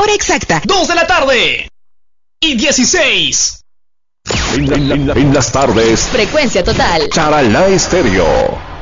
hora exacta, 2 de la tarde y 16. En las tardes, Frecuencia Total. Charalá Estéreo.